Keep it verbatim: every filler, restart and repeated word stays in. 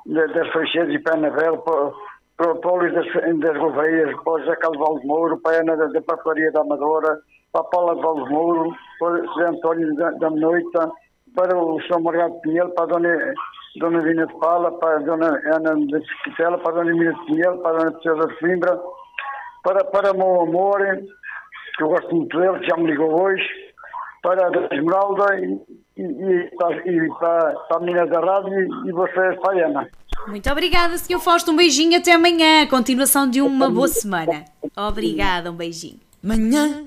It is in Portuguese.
das Feixeiras e Penavel, para, para, para o Luís das, das Gouveias, para o José Carlos Valdes Mouro, para a Ana da, da Papelaria da Amadora, para a Paula de Valdes Mouro, para o José António da, da Menoita, para o São Margado Pinheiro, para a Dona, Dona Vina de Pala, para a Dona Ana de Esquitela, para a Dona Emília de Pinheiro, para a Dona Teresa de Coimbra, para, para o meu amor, que eu gosto muito dele, que já me ligou hoje, para a Esmeralda e, e, e, para, e para, para a menina da rádio e, e vocês, para a Ana. Muito obrigada, senhor Fausto. Um beijinho, até amanhã. Continuação de uma boa semana. Obrigada, um beijinho. Manhã